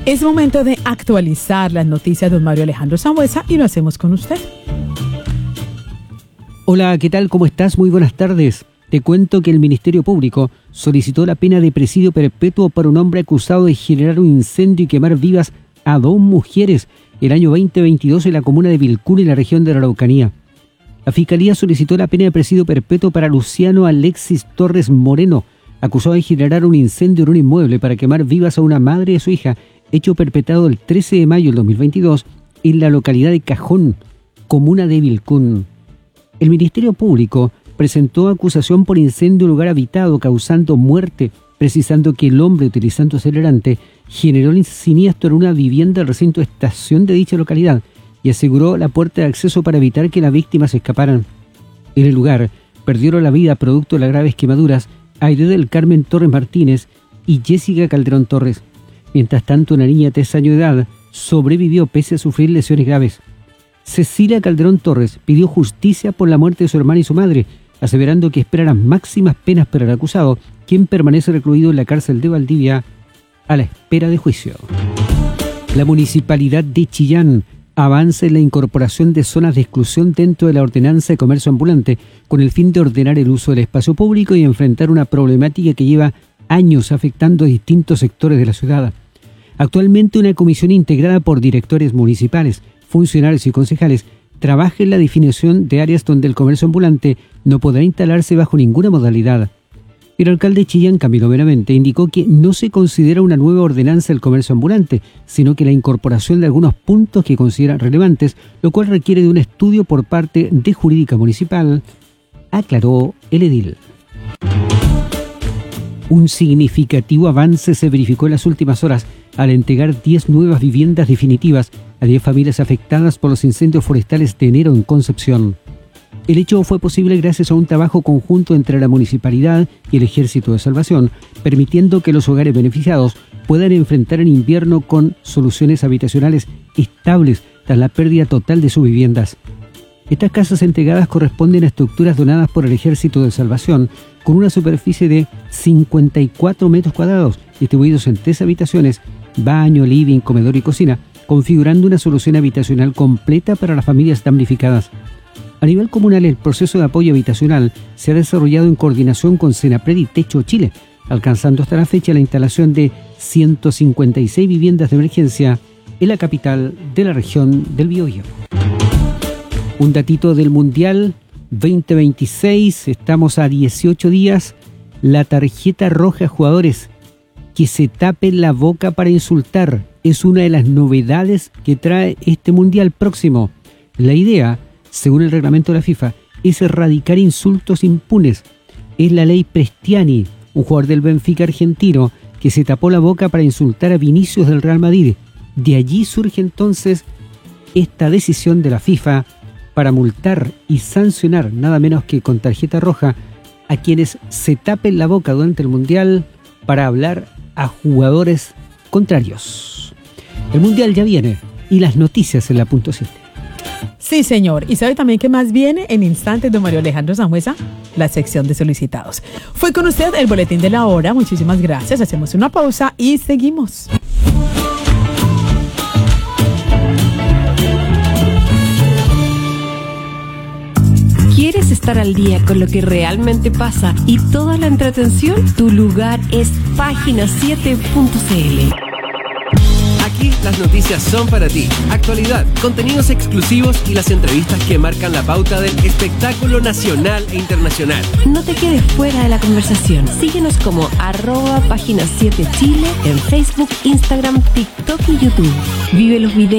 Es momento de actualizar las noticias de don Mario Alejandro Sambueza y lo hacemos con usted. Hola, ¿qué tal? ¿Cómo estás? Muy buenas tardes. Te cuento que el Ministerio Público solicitó la pena de presidio perpetuo para un hombre acusado de generar un incendio y quemar vivas a 2 mujeres el año 2022 en la comuna de Vilcún, en la región de la Araucanía. La Fiscalía solicitó la pena de presidio perpetuo para Luciano Alexis Torres Moreno, acusado de generar un incendio en un inmueble para quemar vivas a una madre y a su hija, hecho perpetrado el 13 de mayo del 2022 en la localidad de Cajón, comuna de Vilcún. El Ministerio Público presentó acusación por incendio en lugar habitado causando muerte, precisando que el hombre, utilizando acelerante, generó el siniestro en una vivienda del recinto de estación de dicha localidad y aseguró la puerta de acceso para evitar que las víctimas escaparan. En el lugar perdieron la vida producto de las graves quemaduras Aide del Carmen Torres Martínez y Jessica Calderón Torres. Mientras tanto, una niña de 3 años de edad sobrevivió pese a sufrir lesiones graves. Cecilia Calderón Torres pidió justicia por la muerte de su hermana y su madre, aseverando que espera las máximas penas para el acusado, quien permanece recluido en la cárcel de Valdivia a la espera de juicio. La Municipalidad de Chillán avanza en la incorporación de zonas de exclusión dentro de la ordenanza de comercio ambulante, con el fin de ordenar el uso del espacio público y enfrentar una problemática que lleva años afectando a distintos sectores de la ciudad. Actualmente, una comisión integrada por directores municipales, funcionarios y concejales trabaja en la definición de áreas donde el comercio ambulante no podrá instalarse bajo ninguna modalidad. El alcalde de Chillán, Camilo Benavente, indicó que no se considera una nueva ordenanza del comercio ambulante, sino que la incorporación de algunos puntos que considera relevantes, lo cual requiere de un estudio por parte de Jurídica Municipal, aclaró el edil. Un significativo avance se verificó en las últimas horas al entregar 10 nuevas viviendas definitivas a 10 familias afectadas por los incendios forestales de enero en Concepción. El hecho fue posible gracias a un trabajo conjunto entre la Municipalidad y el Ejército de Salvación, permitiendo que los hogares beneficiados puedan enfrentar el invierno con soluciones habitacionales estables tras la pérdida total de sus viviendas. Estas casas entregadas corresponden a estructuras donadas por el Ejército de Salvación, con una superficie de 54 metros cuadrados, distribuidos en 3 habitaciones, baño, living, comedor y cocina, configurando una solución habitacional completa para las familias damnificadas. A nivel comunal, el proceso de apoyo habitacional se ha desarrollado en coordinación con Senapred y Techo Chile, alcanzando hasta la fecha la instalación de 156 viviendas de emergencia en la capital de la región del Biobío. Un datito del Mundial 2026, estamos a 18 días, la tarjeta roja a jugadores que se tapen la boca para insultar es una de las novedades que trae este Mundial próximo. La idea, según el reglamento de la FIFA, es erradicar insultos impunes. Es la ley Prestiani, un jugador del Benfica argentino que se tapó la boca para insultar a Vinicius del Real Madrid. De allí surge entonces esta decisión de la FIFA para multar y sancionar nada menos que con tarjeta roja a quienes se tapen la boca durante el Mundial para hablar a jugadores contrarios. El Mundial ya viene y las noticias en la punto 7. Sí, señor. ¿Y sabe también qué más viene en instantes, don Mario Alejandro Sambueza? La sección de solicitados. Fue con usted el boletín de la hora. Muchísimas gracias. Hacemos una pausa y seguimos. ¿Quieres estar al día con lo que realmente pasa y toda la entretención? Tu lugar es página7.cl. Aquí las noticias son para ti. Actualidad, contenidos exclusivos y las entrevistas que marcan la pauta del espectáculo nacional e internacional. No te quedes fuera de la conversación. Síguenos como @página7chile en Facebook, Instagram, TikTok y YouTube. Vive los videos